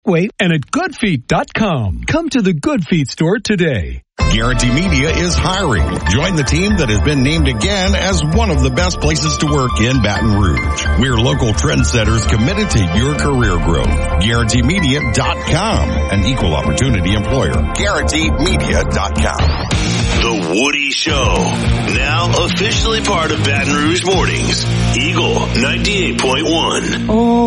Parkway and at goodfeet.com. Come to the Good Feet store today. Guarantee Media is hiring. Join the team that has been named again as one of the best places to work in Baton Rouge. We're local trendsetters committed to your career growth. GuaranteeMedia.com, an equal opportunity employer. GuaranteeMedia.com. The Woody Show, now officially part of Baton Rouge Mornings. Eagle 98.1. Oh.